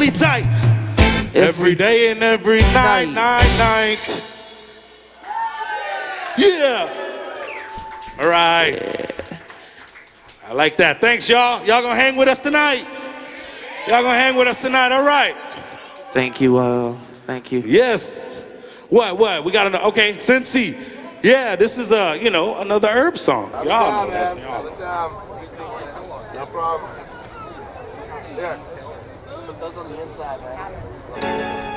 really tight. Every day and every night. Yeah. All right. Yeah. I like that. Thanks, y'all. Y'all gonna hang with us tonight? Y'all gonna hang with us tonight? All right. Thank you. Thank you. Yes. What? We got another. Okay, Cincy. Yeah, this is another herb song. Y'all know that. No problem. Yeah. Put those on the inside, man.